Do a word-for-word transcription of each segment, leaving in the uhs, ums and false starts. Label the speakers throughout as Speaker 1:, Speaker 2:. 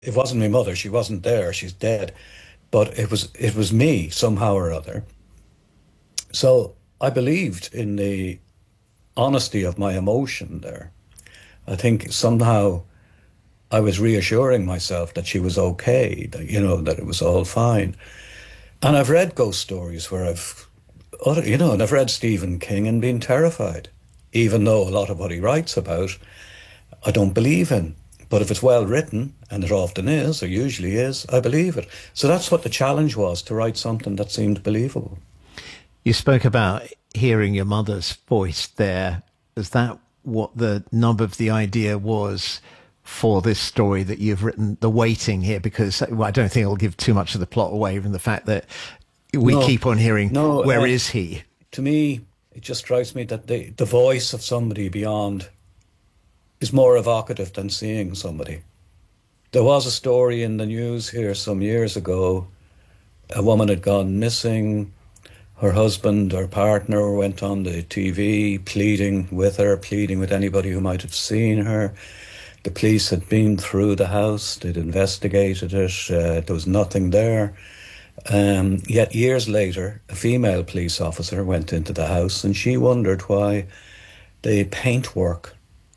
Speaker 1: It wasn't my mother. She wasn't there. She's dead. But it was it was me somehow or other. So I believed in the honesty of my emotion there. I think somehow I was reassuring myself that she was okay, that, you know, that it was all fine. And I've read ghost stories where I've, other- you know, and I've read Stephen King and been terrified, even though a lot of what he writes about, I don't believe in. But if it's well written, and it often is, or usually is, I believe it. So that's what the challenge was, to write something that seemed believable.
Speaker 2: You spoke about hearing your mother's voice there. Is that what the nub of the idea was for this story that you've written, The Waiting, here? Because well, I don't think it'll give too much of the plot away from the fact that we
Speaker 1: No,
Speaker 2: keep on hearing,
Speaker 1: no.
Speaker 2: where
Speaker 1: Uh,
Speaker 2: is he?
Speaker 1: to me, it just strikes me that the, the voice of somebody beyond is more evocative than seeing somebody. There was a story in the news here some years ago. A woman had gone missing. Her husband or partner went on the T V pleading with her, pleading with anybody who might have seen her. The police had been through the house, they'd investigated it, uh, there was nothing there. Um, yet years later, a female police officer went into the house and she wondered why the paintwork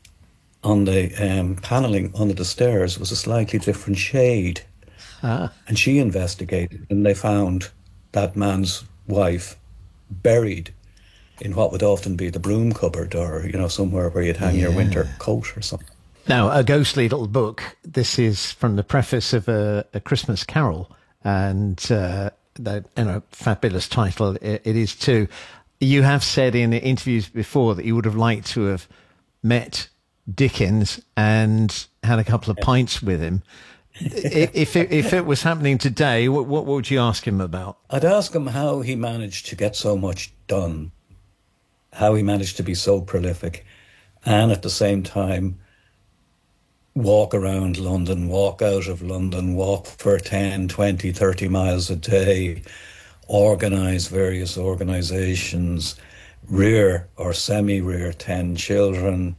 Speaker 1: on the um, panelling under the stairs was a slightly different shade.
Speaker 2: Ah,
Speaker 1: And she investigated and they found that man's wife buried in what would often be the broom cupboard, or, you know, somewhere where you'd hang your winter
Speaker 2: yeah.
Speaker 1: coat or something.
Speaker 2: Now, a ghostly little book. This is from the preface of a, a Christmas Carol, and uh, that, and a fabulous title it, it is too. You have said in interviews before that you would have liked to have met Dickens and had a couple of pints with him. I- if it, if it was happening today, what, what would you ask him about?
Speaker 1: I'd ask him how he managed to get so much done, how he managed to be so prolific, and at the same time walk around London, walk out of London, walk for ten, twenty, thirty miles a day, organise various organisations, rear or semi-rear ten children,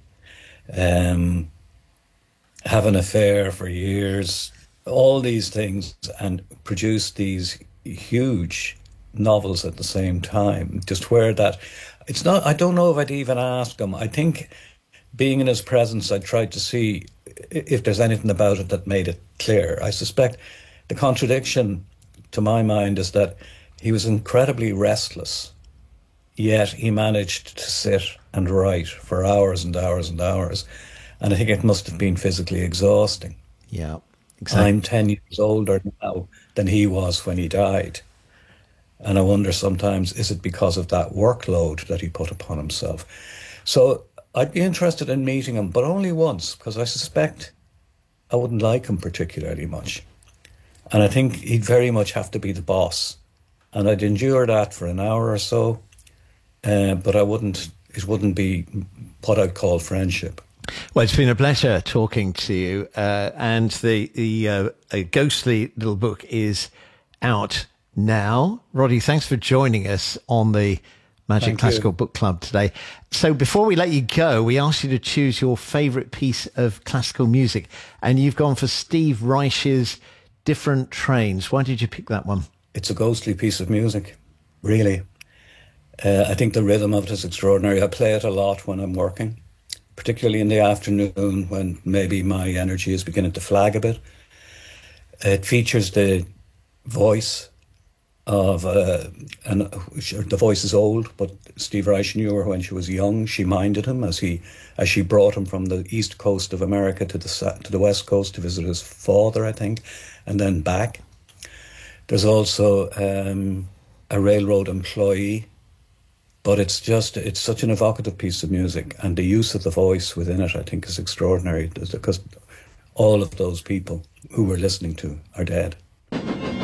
Speaker 1: um, have an affair for years, all these things, and produce these huge novels at the same time. Just where that, it's not, I don't know if I'd even ask him. I think being in his presence, I tried to see if there's anything about it that made it clear. I suspect the contradiction, to my mind, is that he was incredibly restless, yet he managed to sit and write for hours and hours and hours. And I think it must have been physically exhausting.
Speaker 2: Yeah, exactly.
Speaker 1: I'm ten years older now than he was when he died. And I wonder sometimes, is it because of that workload that he put upon himself? So I'd be interested in meeting him, but only once, because I suspect I wouldn't like him particularly much. And I think he'd very much have to be the boss. And I'd endure that for an hour or so, uh, but I wouldn't, it wouldn't be what I'd call friendship.
Speaker 2: Well, it's been a pleasure talking to you. Uh, and the, the uh, a ghostly little book is out now. Roddy, thanks for joining us on the Magic
Speaker 1: Thank
Speaker 2: Classical
Speaker 1: you.
Speaker 2: Book Club today. So before we let you go, we asked you to choose your favourite piece of classical music. And you've gone for Steve Reich's Different Trains. Why did you pick that one?
Speaker 1: It's a ghostly piece of music, really. Uh, I think the rhythm of it is extraordinary. I play it a lot when I'm working, particularly in the afternoon when maybe my energy is beginning to flag a bit. It features the voice of, uh, and the voice is old, but Steve Reich knew her when she was young. She minded him as he, as she brought him from the east coast of America to the to the west coast to visit his father, I think, and then back. There's also um, a railroad employee, but it's just, it's such an evocative piece of music, and the use of the voice within it, I think, is extraordinary, because all of those people who we're listening to are dead.